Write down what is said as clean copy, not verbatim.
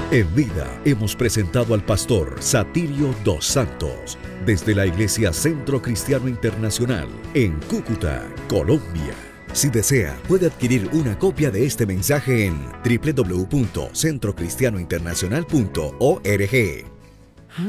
En vida hemos presentado al pastor Satirio dos Santos desde la Iglesia Centro Cristiano Internacional en Cúcuta, Colombia. Si desea, puede adquirir una copia de este mensaje en www.centrocristianointernacional.org.